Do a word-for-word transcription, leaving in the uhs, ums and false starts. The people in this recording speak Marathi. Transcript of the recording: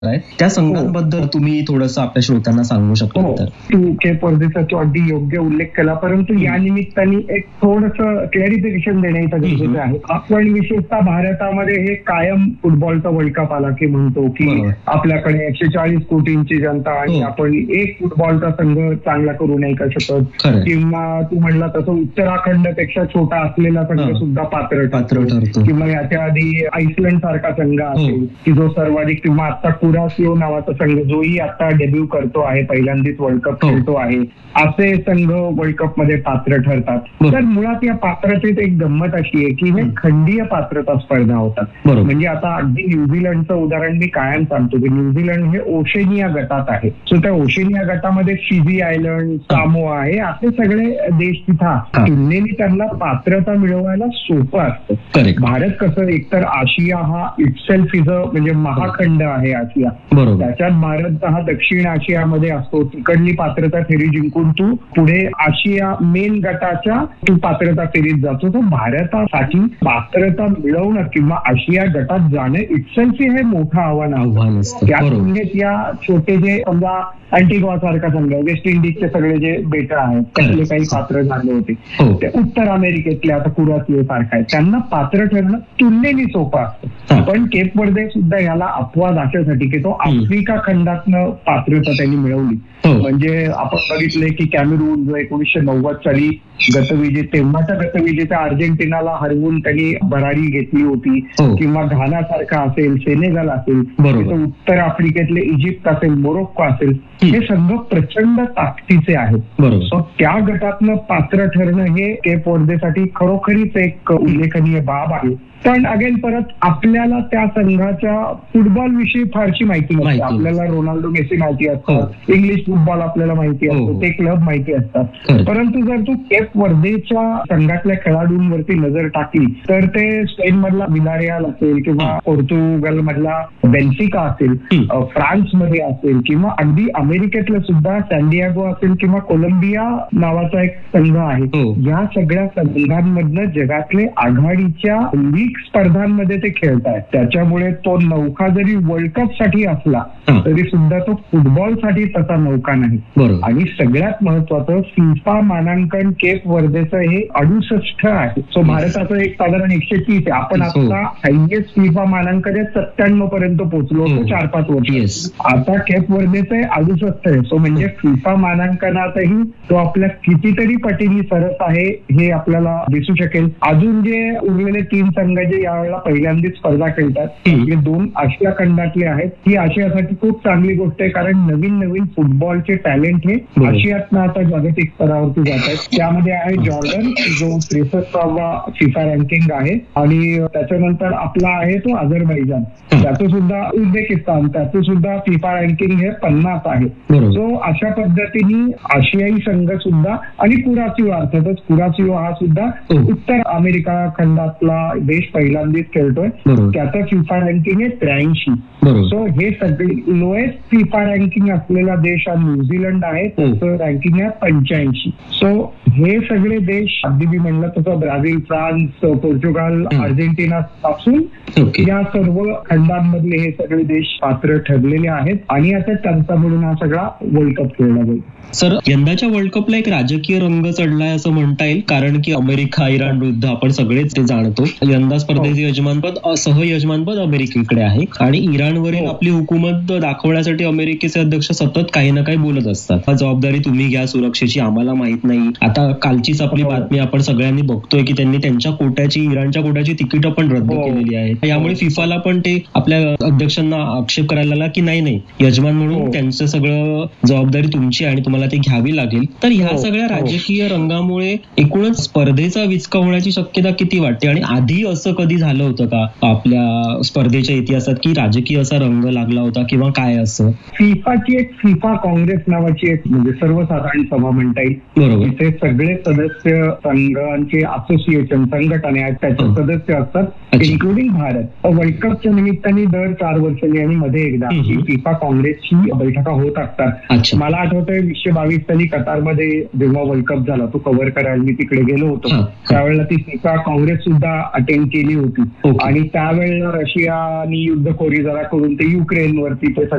आहे त्या संघांबद्दल तुम्ही थोडंसं आपल्या श्रोत्यांना सांगू शकता तर? तू केप वर्देचा तो अगदी योग्य उल्लेख केला, परंतु या निमित्ताने एक थोडंसं क्लॅरिफिकेशन देण्याचं गरजेचं आहे. आपण विशेषतः भारतामध्ये हे कायम फुटबॉलचा वर्ल्ड कप आला की म्हणतो की आपल्याकडे एकशे चाळीस कोटींची जनता आणि आपण एक फुटबॉलचा संघ चांगला करू नाही का शकत, किंवा तू म्हणला तसं उत्तराखंड पेक्षा छोटा असलेला संघ सुद्धा पात्र पात्र ठरतो, किंवा याच्या आधी आईसलँड सारखा संघ असेल की जो सर्वाधिक, किंवा आता कुरासिओ नावाचा संघ जोही आता डेब्यू करतो आहे, पहिल्यांदाच वर्ल्ड कप खेळतो आहे, असे संघ वर्ल्ड कप मध्ये पात्र ठरतात. तर मुळात या पात्रतेत एक गंमत अशी आहे की हे खंडीय पात्रता स्पर्धा होतात. म्हणजे आता अगदी न्यूझीलंडचं उदाहरण मी कायम सांगतो की न्यूझीलंड हे ओशेनिया गटात आहे. सो त्या ओशेनिया गटामध्ये फिजी आयलंड, सामोआ आहे, असे सगळे देश तिथं तुलनेने त्यांना पात्रता मिळवायला सोपं असतं. भारत कसं, एकतर आशिया हा इटसेल्फ इज अ म्हणजे महाखंड आहे आशिया, त्याच्यात भारत हा दक्षिण आशियामध्ये असतो. तिकडली पात्रता फेरी जिंकून तू पुढे आशिया मेन गटाच्या तू पात्रता फेरीत जातो. तो भारतासाठी पात्रता मिळवणं किंवा आशिया गटात जाणं इटसेल्फ हे मोठं आव्हान आव्हान असतं. त्या तुलनेत या छोटे जे समजा अँटिग्वा सारखा संघ, वेस्ट इंडिजचे सगळे जे बेटा आहेत त्यातले काही पात्र झाले होते, ते उत्तर अमेरिकेतले आता कुरासिओ सारखा आहे, त्यांना पात्र ठरणं तुलनेने सोपं असतं. पण केप वर्दे सुद्धा याला अपवाद अशासाठी की तो आफ्रिका खंडातनं पात्रता त्यांनी मिळवली. म्हणजे आपण बघितलंय की कॅमेरून जो एकोणीसशे नव्वद साली गतविजेते, तेव्हाच्या गतविजेत्या अर्जेंटिनाला हरवून त्यांनी भरारी घेतली होती, किंवा घाना सारखा असेल, सेनेगल असेल, उत्तर आफ्रिकेतले इजिप्त असेल, मोरोक्को असेल, हे संघ प्रचंड ताकदीचे आहेत. त्या गटातनं पात्र ठरणं हे केप वर्देसाठी खरोखरीच एक उल्लेखनीय बाब आहे. पण अगेन परत आपल्याला त्या संघाच्या फुटबॉल विषयी फारशी माहिती नसते. आपल्याला रोनाल्डो, मेसी माहिती असतात, इंग्लिश फुटबॉल आपल्याला माहिती असतो, ते क्लब माहिती असतात. परंतु जर तू केप वर्देच्या संघातल्या खेळाडूंवरती नजर टाकली तर ते स्पेन मधला विलारियाल असेल, किंवा पोर्तुगल मधला बेन्फिका असेल, फ्रान्स मध्ये असेल, किंवा अगदी अमेरिकेतलं सुद्धा सॅन्डियागो असेल, किंवा कोलंबिया नावाचा एक संघ आहे. या सगळ्या संघांमधनं जगातले आघाडीच्या लीग स्पर्धांमध्ये ते खेळतायत. त्याच्यामुळे तो नौका जरी वर्ल्ड कप साठी असला तरी सुद्धा तो फुटबॉल साठी तसा नौका नाही. आणि सगळ्यात महत्वाचं फिफा मानांकन केप वर्देचं हे अडुसष्ट आहे. सो भारताचं एक साधारण एकशे तीस आहे. आपण आता हायएस्ट फिफा मानांकन सत्त्याण्णव पर्यंत पोहोचलो होतो चार पाच वर्ष. आता केप वर्देचं हे अडुसष्ट आहे. सो म्हणजे फिफा मानांकनातही तो आपल्या कितीतरी पटीने सरस आहे हे आपल्याला दिसू शकेल. अजून जे उरलेले तीन संघ जे यावेळेला पहिल्यांदाच स्पर्धा खेळतात हे दोन आशिया खंडातले आहेत. ही आशियासाठी खूप चांगली गोष्ट आहे, कारण नवीन नवीन फुटबॉलचे टॅलेंट हे आशियातनं आता जागतिक स्तरावरती जात आहेत. त्यामध्ये आहे जॉर्डन जो त्रेसष्टावा फिफा रँकिंग आहे, आणि त्याच्यानंतर आपला आहे तो अझरबैजान, त्याचं सुद्धा उझबेकिस्तान, त्याचं सुद्धा फिफा रँकिंग हे पन्नास आहे. सो अशा पद्धतीने आशियाई संघ सुद्धा, आणि कुरासिओ अर्थातच कुरासिओ हा सुद्धा उत्तर अमेरिका खंडातला देश पहिल्यांदाच खेळतोय, त्याचं फिफा रँकिंग आहे त्र्याऐंशी. सो हे सगळे लोएस्ट फिफा रँकिंग असलेला देश हा न्यूझीलंड आहे, त्याचं रँकिंग आहे पंच्याऐंशी. सो हे सगळे देश अगदी मी म्हणलं तसं ब्राझील, फ्रान्स, पोर्तुगाल, अर्जेंटिना पासून या सर्व खंडांमधले हे सगळे देश पात्र ठरलेले आहेत, आणि आता त्यांचा म्हणून हा सगळा वर्ल्ड कप खेळला जाईल. सर, यंदाच्या वर्ल्ड कपला एक राजकीय रंग चढलाय असं म्हणता येईल, कारण की अमेरिका इराण विरुद्ध आपण सगळेच ते जाणतो. यंदा स्पर्धेचे यजमानपद सहयजमानपद अमेरिकेकडे आहे, आणि इराणवरील आपली हुकूमत दाखवण्यासाठी अमेरिकेचे अध्यक्ष सतत काही ना काही बोलत असतात. हा जबाबदारी तुम्ही घ्या सुरक्षेची, आम्हाला माहित नाही. आता कालचीच आपली बातमी आपण सगळ्यांनी बघतोय की त्यांनी त्यांच्या कोट्याची, इराणच्या कोट्याची तिकीट पण रद्द केलेली आहे. यामुळे फिफाला पण ते आपल्या अध्यक्षांना आक्षेप करायला लागला की नाही नाही यजमान म्हणून त्यांचं सगळं जबाबदारी तुमची आणि तुम्हाला ती घ्यावी लागेल. तर ह्या सगळ्या राजकीय रंगामुळे एकूणच स्पर्धेचा विचका होण्याची शक्यता किती वाटते, आणि आधी असं कधी झालं होतं का आपल्या स्पर्धेच्या इतिहासात की राजकीय असा रंग लागला होता, किंवा काय असं? फिफाची एक फिफा काँग्रेस नावाची एक म्हणजे सर्वसाधारण सभा म्हणता येईल. बरोबर. इथे सगळे सदस्य संघांचे असोसिएशन संघटना आहेत, त्याचे सदस्य असतात, इन्क्लुडिंग भारत. वर्ल्ड कपच्या निमित्ताने दर चार वर्षांनी आणि मध्ये एकदा फिफा काँग्रेसची बैठका होत असतात. मला आठवतंय वीसशे बावीस साली कतारमध्ये जेव्हा वर्ल्ड कप झाला तो कव्हर करायला मी तिकडे गेलो होतो, त्यावेळेला ती फिफा काँग्रेस सुद्धा अटेंड केली होती. आणि त्यावेळेला रशियानी युद्धखोरी जरा करून ते युक्रेनवरती ते